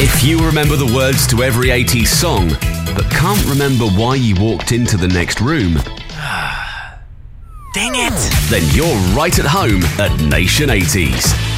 If you remember the words to every 80s song, but can't remember why you walked into the next room, Dang it! then you're right at home at Nation 80s.